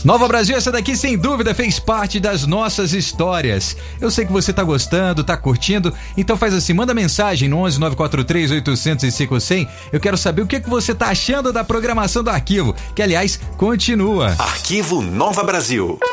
Nova Brasil, essa daqui sem dúvida fez parte das nossas histórias. Eu sei que você tá gostando, tá curtindo, então faz assim, manda mensagem no 11 943 805 100. Eu quero saber o que você tá achando da programação do Arquivo, que aliás, continua. Arquivo Nova Brasil.